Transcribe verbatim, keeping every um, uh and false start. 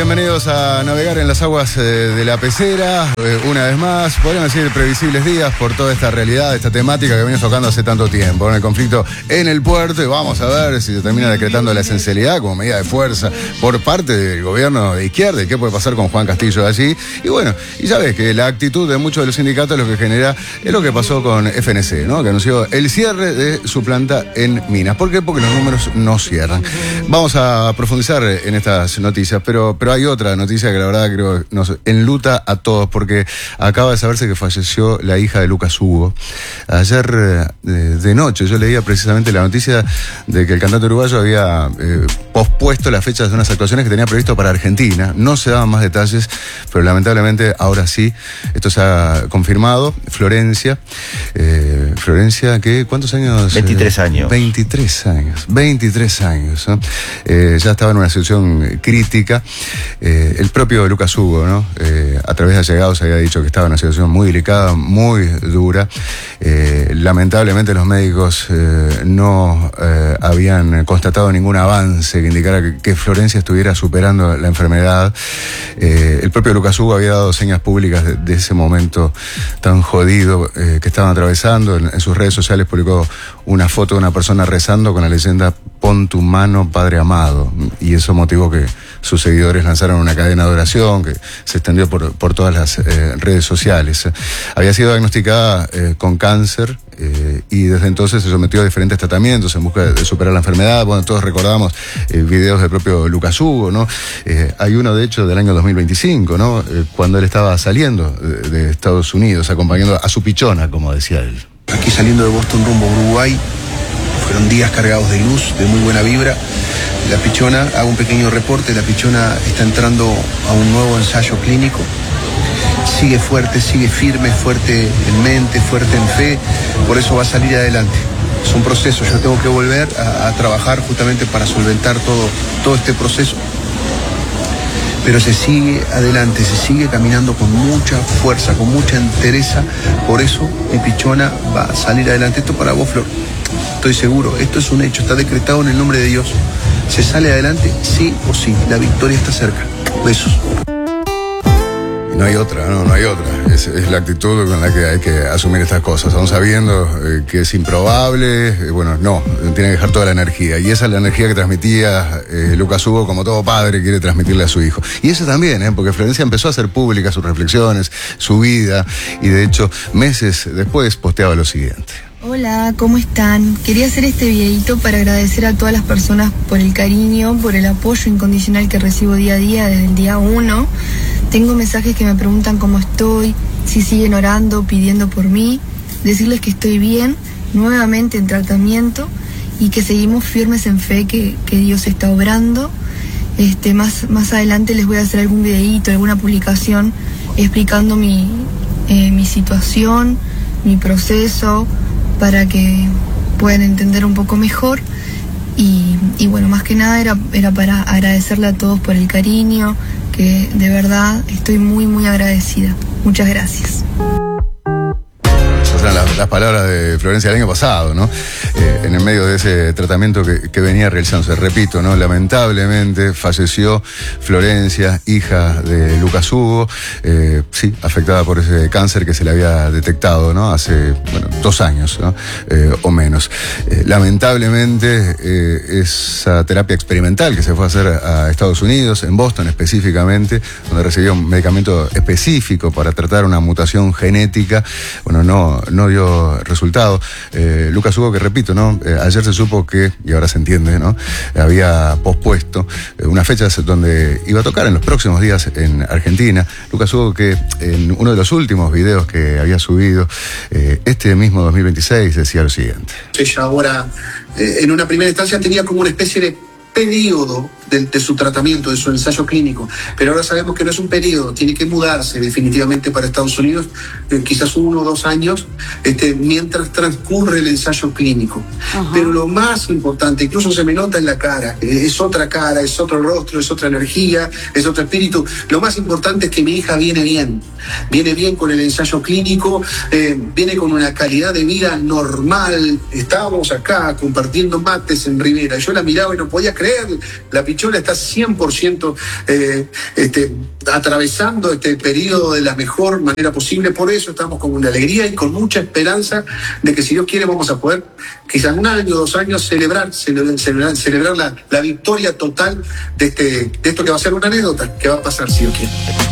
bienvenidos a navegar en las aguas eh, de la pecera, eh, una vez más, podríamos decir previsibles días por toda esta realidad, esta temática que venimos tocando hace tanto tiempo, en el conflicto en el puerto, y vamos a ver si se termina decretando la esencialidad como medida de fuerza por parte del gobierno de izquierda, y qué puede pasar con Juan Castillo allí. Y bueno, y ya ves que la actitud de muchos de los sindicatos lo que genera es lo que pasó con F N C, ¿no? Que anunció el cierre de su planta en Minas. ¿Por qué? Porque los números no cierran. Vamos a profundizar en estas noticias, pero, pero hay otra noticia que la verdad creo nos enluta a todos, porque acaba de saberse que falleció la hija de Lucas Hugo. Ayer eh, de noche yo leía precisamente la noticia de que el cantante uruguayo había eh, pospuesto las fechas de unas actuaciones que tenía previsto para Argentina. No se daban más detalles, pero lamentablemente ahora sí, esto se ha confirmado. Florencia, eh, Florencia, ¿qué? ¿Cuántos años? veintitrés años. veintitrés años, veintitrés años, ¿no? Eh, ya estaba en una situación crítica. Eh, el propio Lucas Hugo, ¿no? Eh, a través de allegados había dicho que estaba en una situación muy delicada, muy dura. Eh, lamentablemente los médicos eh, no eh, habían constatado ningún avance que indicara que, que Florencia estuviera superando la enfermedad. Eh, el propio Lucas Hugo había dado señas públicas de, de ese momento tan jodido eh, que estaban atravesando. En, en sus redes sociales publicó una foto de una persona rezando con la leyenda "Pon tu mano, Padre amado", y eso motivó que sus seguidores lanzaron una cadena de oración que se extendió por, por todas las eh, redes sociales. Había sido diagnosticada eh, con cáncer eh, y desde entonces se sometió a diferentes tratamientos en busca de superar la enfermedad. Bueno, todos recordamos eh, videos del propio Lucas Hugo, ¿no? Eh, hay uno, de hecho, del año dos mil veinticinco, ¿no? Eh, cuando él estaba saliendo de, de Estados Unidos, acompañando a su pichona, como decía él. Aquí saliendo de Boston rumbo a Uruguay, fueron días cargados de luz, de muy buena vibra. La pichona, hago un pequeño reporte, la pichona está entrando a un nuevo ensayo clínico. Sigue fuerte, sigue firme, fuerte en mente, fuerte en fe, por eso va a salir adelante. Es un proceso, yo tengo que volver a, a trabajar justamente para solventar todo, todo este proceso. Pero se sigue adelante, se sigue caminando con mucha fuerza, con mucha entereza, por eso mi pichona va a salir adelante. Esto para vos, Flor, estoy seguro, esto es un hecho, está decretado en el nombre de Dios. Se sale adelante sí o sí, la victoria está cerca. Besos. No hay otra, no, no hay otra. Es, es la actitud con la que hay que asumir estas cosas, aún sabiendo eh, que es improbable. Eh, bueno, no, tiene que dejar toda la energía. Y esa es la energía que transmitía eh, Lucas Hugo, como todo padre quiere transmitirle a su hijo. Y eso también, eh, porque Florencia empezó a hacer públicas sus reflexiones, su vida, y de hecho, meses después posteaba lo siguiente. Hola, ¿cómo están? Quería hacer este videito para agradecer a todas las personas por el cariño, por el apoyo incondicional que recibo día a día desde el día uno. Tengo mensajes que me preguntan cómo estoy, si siguen orando, pidiendo por mí, decirles que estoy bien, nuevamente en tratamiento, y que seguimos firmes en fe que, que Dios está obrando. Este, más, más adelante les voy a hacer algún videito, alguna publicación explicando mi, eh, mi situación, mi proceso, para que puedan entender un poco mejor. Y, y bueno, más que nada era, era para agradecerle a todos por el cariño, que de verdad estoy muy muy agradecida. Muchas gracias. Las, las palabras de Florencia el año pasado, ¿no? Eh, en el medio de ese tratamiento que, que venía realizándose. Repito, ¿no? Lamentablemente falleció Florencia, hija de Lucas Hugo, eh, sí, afectada por ese cáncer que se le había detectado, ¿no? Hace, bueno, dos años, ¿no? Eh, o menos. Eh, lamentablemente, eh, esa terapia experimental que se fue a hacer a Estados Unidos, en Boston específicamente, donde recibió un medicamento específico para tratar una mutación genética, bueno, no no dio resultado. Eh, Lucas Hugo, que repito, ¿no? Eh, ayer se supo que, y ahora se entiende, ¿no? Había pospuesto eh, unas fechas donde iba a tocar en los próximos días en Argentina. Lucas Hugo, que en uno de los últimos videos que había subido, eh, este mismo dos mil veintiséis, decía lo siguiente. Ella ahora, eh, en una primera instancia, tenía como una especie de periodo de, de su tratamiento, de su ensayo clínico, pero ahora sabemos que no es un periodo, tiene que mudarse definitivamente para Estados Unidos, eh, quizás uno o dos años, este, mientras transcurre el ensayo clínico. Ajá. Pero lo más importante, incluso se me nota en la cara, eh, es otra cara, es otro rostro, es otra energía, es otro espíritu. Lo más importante es que mi hija viene bien, viene bien con el ensayo clínico, eh, viene con una calidad de vida normal. Estábamos acá compartiendo mates en Rivera, yo la miraba y no podía creer, la Pichona está cien por ciento eh, este, atravesando este periodo de la mejor manera posible. Por eso estamos con una alegría y con mucha esperanza de que, si Dios quiere, vamos a poder, quizás un año, dos años, celebrar, celebrar, celebrar, celebrar la, la victoria total de, este, de esto que va a ser una anécdota, que va a pasar si Dios quiere.